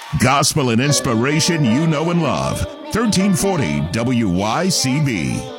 Gospel and inspiration you know and love. 1340 WYCB.